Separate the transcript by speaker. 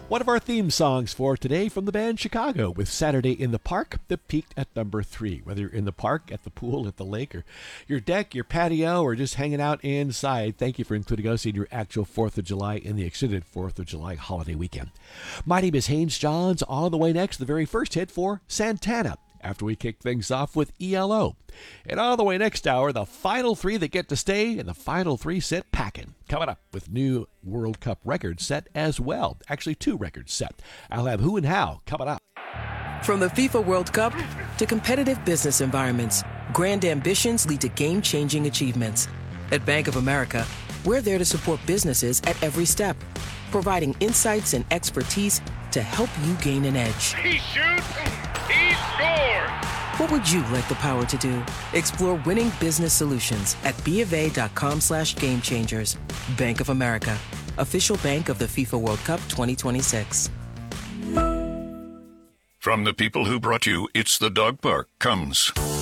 Speaker 1: One of our theme songs for today from the band Chicago with Saturday in the Park that peaked at number 3. Whether you're in the park, at the pool, at the lake, or your deck, your patio, or just hanging out inside, thank you for including us in your actual 4th of July in the extended 4th of July holiday weekend. My name is Haynes Johns. On the way next, the very first hit for Santana, after we kick things off with ELO. And on the way next hour, the final 3 that get to stay and the final 3 sit packing. Coming up with new World Cup records set as well. Actually, 2 records set. I'll have who and how coming up.
Speaker 2: From the FIFA World Cup to competitive business environments, grand ambitions lead to game-changing achievements. At Bank of America, we're there to support businesses at every step, providing insights and expertise to help you gain an edge.
Speaker 3: He shoots, he scores!
Speaker 2: What would you like the power to do? Explore winning business solutions at BofA.com/gamechangers. Bank of America, official bank of the FIFA World Cup 2026.
Speaker 4: From the people who brought you It's the Dog Park comes